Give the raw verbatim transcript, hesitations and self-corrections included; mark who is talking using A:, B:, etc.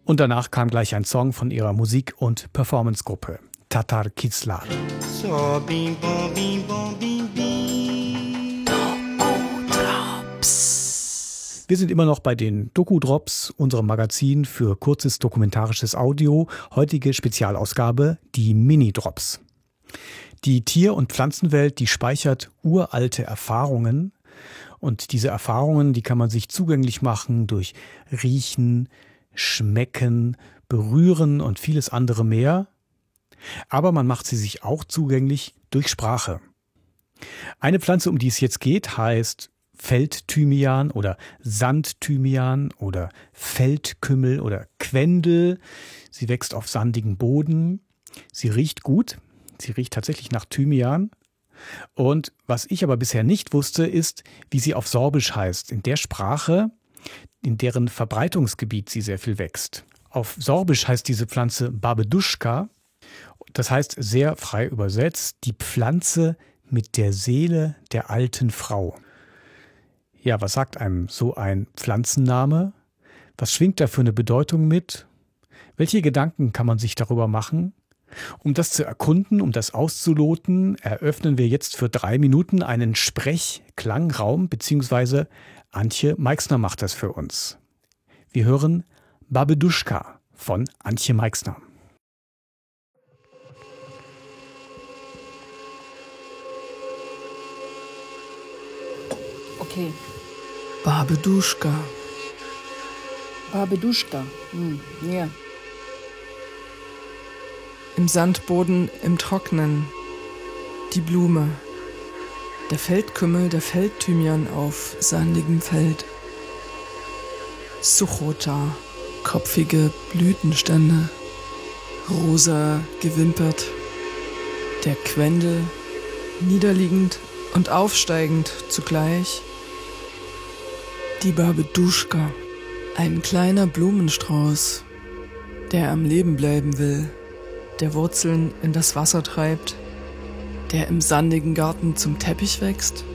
A: Und danach kam gleich ein Song von ihrer Musik- und Performancegruppe, Tatar Kizlar.
B: So, bim, bom, bim, bom, bim, bim.
A: Dokudrops. Wir sind immer noch bei den Dokudrops, unserem Magazin für kurzes dokumentarisches Audio. Heutige Spezialausgabe, die Mini-Drops. Die Tier- und Pflanzenwelt, die speichert uralte Erfahrungen. Und diese Erfahrungen, die kann man sich zugänglich machen durch Riechen, Schmecken, Berühren und vieles andere mehr. Aber man macht sie sich auch zugänglich durch Sprache. Eine Pflanze, um die es jetzt geht, heißt Feldthymian oder Sandthymian oder Feldkümmel oder Quendel. Sie wächst auf sandigem Boden. Sie riecht gut. Sie riecht tatsächlich nach Thymian. Und was ich aber bisher nicht wusste, ist, wie sie auf Sorbisch heißt, in der Sprache, in deren Verbreitungsgebiet sie sehr viel wächst. Auf Sorbisch heißt diese Pflanze Babeduschka. Das heißt sehr frei übersetzt, die Pflanze mit der Seele der alten Frau. Ja, was sagt einem so ein Pflanzenname? Was schwingt da für eine Bedeutung mit? Welche Gedanken kann man sich darüber machen? Um das zu erkunden, um das auszuloten, eröffnen wir jetzt für drei Minuten einen Sprech-Klangraum, beziehungsweise Antje Meixner macht das für uns. Wir hören Babeduschka von Antje Meixner.
C: Okay.
D: Babeduschka.
C: Babeduschka. Hm, ja.
D: Im Sandboden, im Trocknen. Die Blume. Der Feldkümmel, der Feldthymian auf sandigem Feld. Suchota, kopfige Blütenstände. Rosa gewimpert. Der Quendel, niederliegend und aufsteigend zugleich. Die Babeduschka, ein kleiner Blumenstrauß, der am Leben bleiben will, der Wurzeln in das Wasser treibt, der im sandigen Garten zum Teppich wächst,